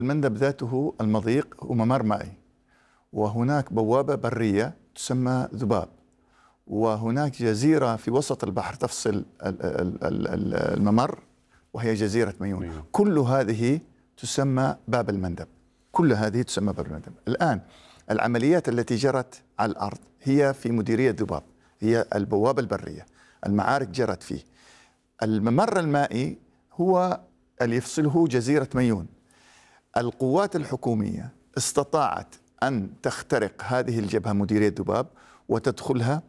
المندب ذاته المضيق هو ممر مائي، وهناك بوابة برية تسمى ذباب، وهناك جزيرة في وسط البحر تفصل الممر وهي جزيرة ميون. كل هذه تسمى باب المندب، كل هذه تسمى باب المندب. الآن العمليات التي جرت على الأرض هي في مديرية ذباب، هي البوابة البرية، المعارك جرت فيه. الممر المائي هو اللي يفصله جزيرة ميون. القوات الحكومية استطاعت أن تخترق هذه الجبهة مديرية ذباب وتدخلها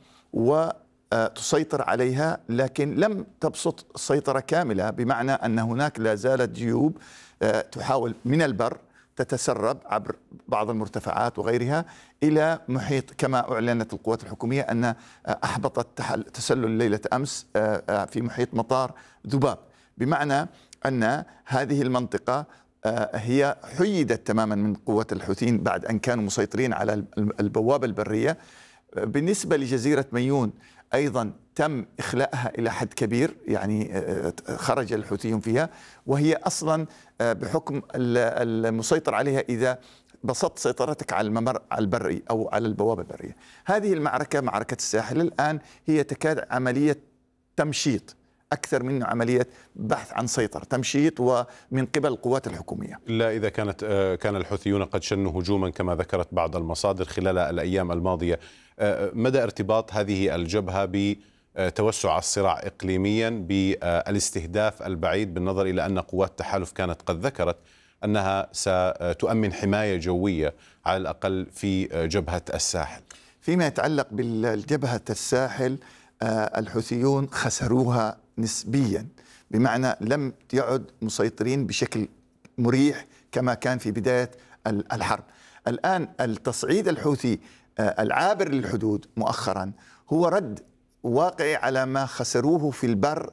وتسيطر عليها، لكن لم تبسط سيطرة كاملة، بمعنى أن هناك لا زالت جيوب تحاول من البر تتسرب عبر بعض المرتفعات وغيرها إلى محيط، كما أعلنت القوات الحكومية أن أحبطت تسلل ليلة أمس في محيط مطار ذباب، بمعنى أن هذه المنطقة هي حيدت تماما من قوة الحوثيين بعد أن كانوا مسيطرين على البوابة البرية. بالنسبة لجزيرة ميون أيضا تم إخلاءها إلى حد كبير، يعني خرج الحوثيون فيها، وهي أصلا بحكم المسيطر عليها إذا بسطت سيطرتك على الممر البري أو على البوابة البرية. هذه المعركة، معركة الساحل، الآن هي تكاد عملية تمشيط أكثر من عملية بحث عن سيطرة، تمشيط ومن قبل القوات الحكومية. إلا إذا كان الحوثيون قد شنوا هجوما كما ذكرت بعض المصادر خلال الأيام الماضية. مدى ارتباط هذه الجبهة بتوسع الصراع إقليميا بالاستهداف البعيد، بالنظر إلى أن قوات التحالف كانت قد ذكرت أنها ستؤمن حماية جوية على الأقل في جبهة الساحل؟ فيما يتعلق بالجبهة الساحل، الحوثيون خسروها نسبيا، بمعنى لم يعد مسيطرين بشكل مريح كما كان في بداية الحرب. الآن التصعيد الحوثي العابر للحدود مؤخرا هو رد واقعي على ما خسروه في البر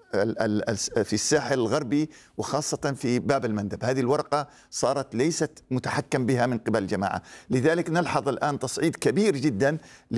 في الساحل الغربي، وخاصة في باب المندب. هذه الورقة صارت ليست متحكم بها من قبل الجماعة، لذلك نلحظ الآن تصعيد كبير جدا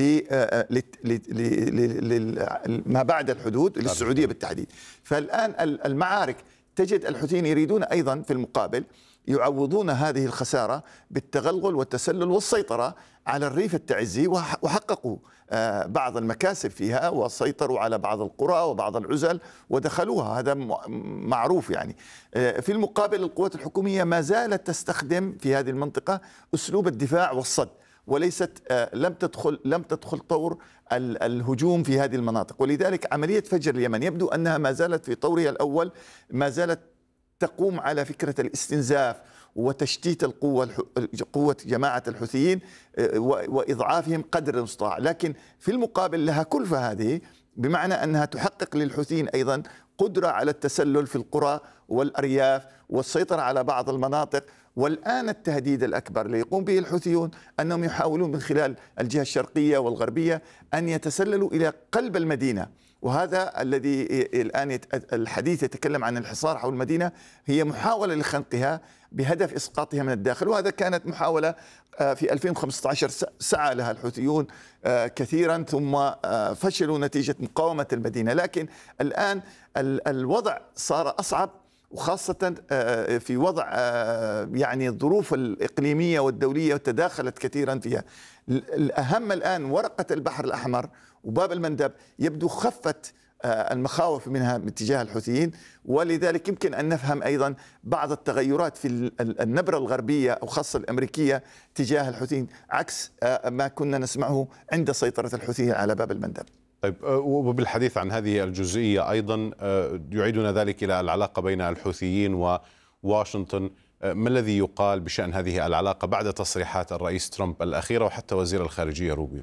ما بعد الحدود للسعودية بالتحديد. فالآن المعارك تجد الحوثيين يريدون أيضا في المقابل يعوضون هذه الخسارة بالتغلغل والتسلل والسيطرة على الريف التعزي، وحققوا بعض المكاسب فيها وسيطروا على بعض القرى وبعض العزل ودخلوها، هذا معروف. يعني في المقابل القوات الحكومية ما زالت تستخدم في هذه المنطقة أسلوب الدفاع والصد، وليست لم تدخل طور الهجوم في هذه المناطق. ولذلك عملية فجر اليمن يبدو أنها ما زالت في طورها الأول، ما زالت تقوم على فكرة الاستنزاف وتشتيت قوة جماعة الحوثيين وإضعافهم قدر المستطاع، لكن في المقابل لها كلفة هذه، بمعنى أنها تحقق للحوثيين أيضا قدرة على التسلل في القرى والأرياف والسيطرة على بعض المناطق. والآن التهديد الأكبر اللي يقوم به الحوثيون أنهم يحاولون من خلال الجهة الشرقية والغربية أن يتسللوا إلى قلب المدينة، وهذا الذي الآن الحديث يتكلم عن الحصار حول المدينة، هي محاولة لخنقها بهدف إسقاطها من الداخل. وهذا كانت محاولة في 2015 سعى لها الحوثيون كثيرا، ثم فشلوا نتيجة مقاومة المدينة. لكن الآن الوضع صار أصعب، وخاصة في وضع يعني الظروف الإقليمية والدولية تداخلت كثيرا فيها. الأهم الآن ورقة البحر الأحمر وباب المندب يبدو خفت المخاوف منها باتجاه الحوثيين، ولذلك يمكن أن نفهم أيضا بعض التغيرات في النبرة الغربية أو خاصة الأمريكية تجاه الحوثيين، عكس ما كنا نسمعه عند سيطرة الحوثيين على باب المندب. طيب، وبالحديث عن هذه الجزئية أيضا يعيدنا ذلك إلى العلاقة بين الحوثيين وواشنطن. ما الذي يقال بشأن هذه العلاقة بعد تصريحات الرئيس ترامب الأخيرة وحتى وزير الخارجية روبيو؟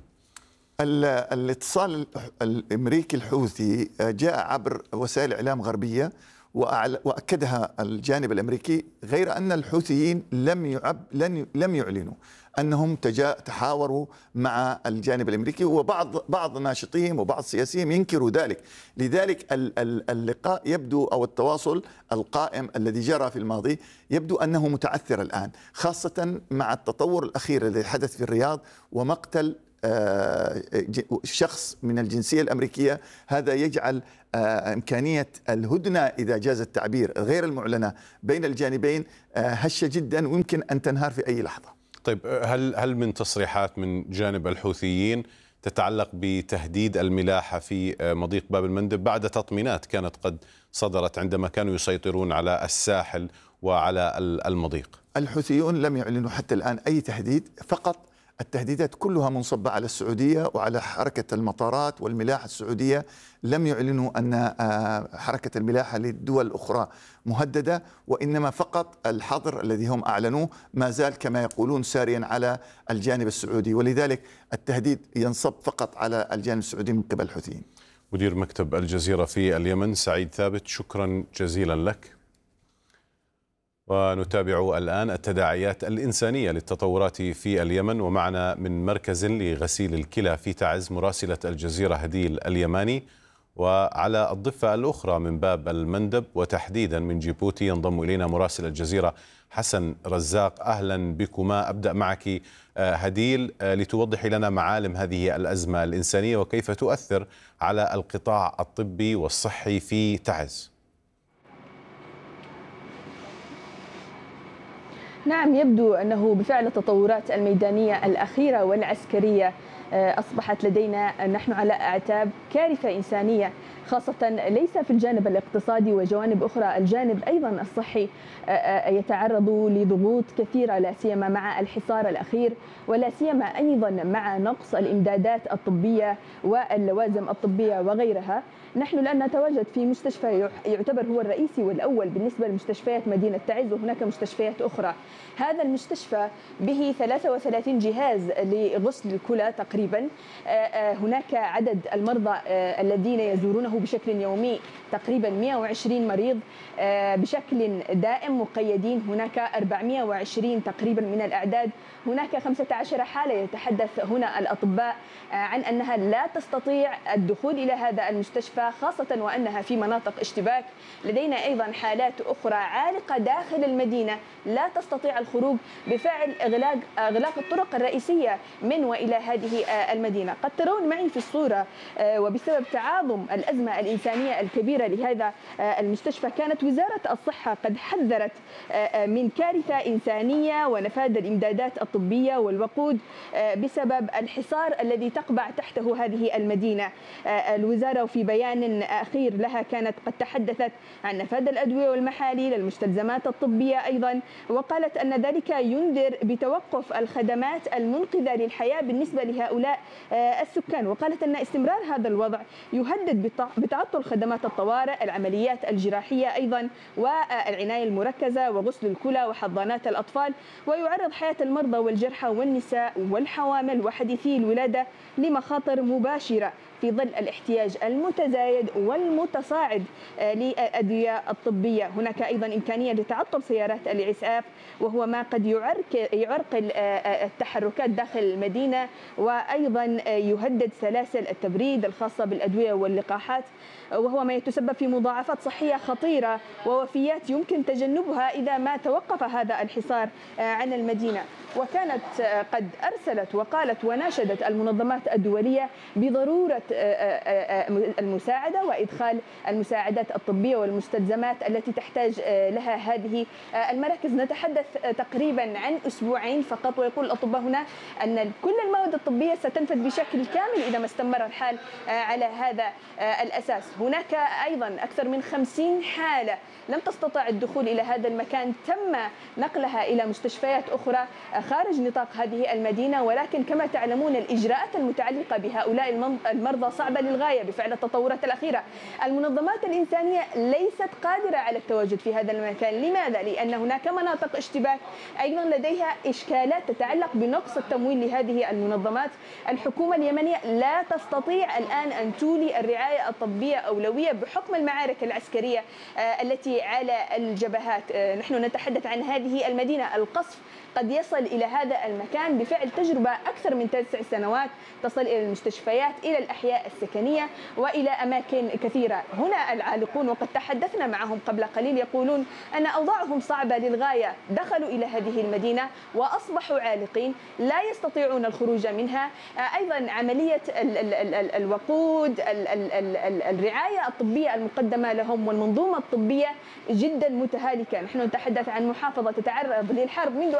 الاتصال الأمريكي الحوثي جاء عبر وسائل إعلام غربية وأكدها الجانب الأمريكي، غير أن الحوثيين لم يعلنوا أنهم تحاوروا مع الجانب الأمريكي، وبعض ناشطيهم وبعض سياسيهم ينكروا ذلك. لذلك اللقاء يبدو، أو التواصل القائم الذي جرى في الماضي يبدو أنه متعثر الآن، خاصة مع التطور الأخير الذي حدث في الرياض ومقتل شخص من الجنسية الأمريكية، هذا يجعل إمكانية الهدنة إذا جاز التعبير غير المعلنة بين الجانبين هشة جدا ويمكن أن تنهار في أي لحظة. طيب، هل من تصريحات من جانب الحوثيين تتعلق بتهديد الملاحة في مضيق باب المندب بعد تطمينات كانت قد صدرت عندما كانوا يسيطرون على الساحل وعلى المضيق؟ الحوثيون لم يعلنوا حتى الآن أي تهديد، فقط التهديدات كلها منصبة على السعودية وعلى حركة المطارات والملاحة السعودية. لم يعلنوا أن حركة الملاحة للدول الأخرى مهددة، وإنما فقط الحظر الذي هم أعلنوه ما زال كما يقولون ساريا على الجانب السعودي، ولذلك التهديد ينصب فقط على الجانب السعودي من قبل الحوثيين. مدير مكتب الجزيرة في اليمن سعيد ثابت، شكرا جزيلا لك. ونتابع الآن التداعيات الإنسانية للتطورات في اليمن، ومعنا من مركز لغسيل الكلى في تعز مراسلة الجزيرة هديل اليماني، وعلى الضفة الأخرى من باب المندب وتحديدا من جيبوتي ينضم إلينا مراسل الجزيرة حسن رزاق. أهلا بكما. أبدأ معك هديل لتوضحي لنا معالم هذه الأزمة الإنسانية وكيف تؤثر على القطاع الطبي والصحي في تعز. نعم، يبدو أنه بفعل التطورات الميدانية الأخيرة والعسكرية أصبحت لدينا نحن على أعتاب كارثة إنسانية، خاصة ليس في الجانب الاقتصادي وجوانب أخرى، الجانب أيضا الصحي يتعرض لضغوط كثيرة، لا سيما مع الحصار الأخير، ولا سيما أيضا مع نقص الإمدادات الطبية واللوازم الطبية وغيرها. نحن الآن نتواجد في مستشفى يعتبر هو الرئيسي والأول بالنسبة لمستشفيات مدينة تعز، وهناك مستشفيات أخرى. هذا المستشفى به 33 جهاز لغسل الكلى تقريبا. هناك عدد المرضى الذين يزورونه بشكل يومي تقريبا 120 مريض بشكل دائم مقيدين، هناك 420 تقريبا من الأعداد. هناك 15 حالة يتحدث هنا الأطباء عن أنها لا تستطيع الدخول إلى هذا المستشفى، خاصة وأنها في مناطق اشتباك. لدينا أيضا حالات أخرى عالقة داخل المدينة لا تستطيع الخروج بفعل إغلاق الطرق الرئيسية من وإلى هذه المدينة. قد ترون معي في الصورة وبسبب تعاظم الأزمة الإنسانية الكبيرة لهذا المستشفى كانت وزارة الصحة قد حذرت من كارثة إنسانية ونفاذ الإمدادات الطبية والوقود بسبب الحصار الذي تقبع تحته هذه المدينة. الوزارة في بيان أخير لها كانت قد تحدثت عن نفاذ الأدوية والمحاليل، المستلزمات الطبية أيضا، وقالت أن ذلك ينذر بتوقف الخدمات المنقذة للحياة بالنسبة لهؤلاء السكان، وقالت أن استمرار هذا الوضع يهدد بتعطل خدمات الطوارئ، العمليات الجراحية أيضا، والعناية المركزة وغسل الكلى وحضانات الأطفال، ويعرض حياة المرضى والجرحى والنساء والحوامل وحديثي الولادة لمخاطر مباشرة في ظل الاحتياج المتزايد والمتصاعد للأدوية الطبية. هناك أيضا إمكانية لتعطل سيارات الإسعاف، وهو ما قد يعرقل التحركات داخل المدينة، وأيضا يهدد سلاسل التبريد الخاصة بالأدوية واللقاحات، وهو ما يتسبب في مضاعفات صحية خطيرة ووفيات يمكن تجنبها إذا ما توقف هذا الحصار عن المدينة. وكانت قد أرسلت وقالت وناشدت المنظمات الدولية بضرورة المساعدة وإدخال المساعدات الطبية والمستلزمات التي تحتاج لها هذه المراكز. نتحدث تقريبا عن أسبوعين فقط، ويقول الأطباء هنا أن كل المواد الطبية ستنفذ بشكل كامل إذا ما استمر الحال على هذا الأساس. هناك أيضا أكثر من 50 حالة لم تستطع الدخول إلى هذا المكان، تم نقلها إلى مستشفيات أخرى خارج نطاق هذه المدينة، ولكن كما تعلمون الإجراءات المتعلقة بهؤلاء المرضى صعبة للغاية بفعل التطورات الأخيرة. المنظمات الإنسانية ليست قادرة على التواجد في هذا المكان. لماذا؟ لأن هناك مناطق اشتباك أيضا لديها إشكالات تتعلق بنقص التمويل لهذه المنظمات. الحكومة اليمنية لا تستطيع الآن أن تولي الرعاية الطبية أولوية بحكم المعارك العسكرية التي على الجبهات. نحن نتحدث عن هذه المدينة، القصف قد يصل إلى هذا المكان بفعل تجربة أكثر من 9 سنوات، تصل إلى المستشفيات، إلى الأحياء السكنية وإلى أماكن كثيرة. هنا العالقون وقد تحدثنا معهم قبل قليل يقولون أن أوضاعهم صعبة للغاية، دخلوا إلى هذه المدينة وأصبحوا عالقين لا يستطيعون الخروج منها. أيضا عملية الوقود، الرعاية الطبية المقدمة لهم والمنظومة الطبية جدا متهالكة. نحن نتحدث عن محافظة تتعرض للحرب منذ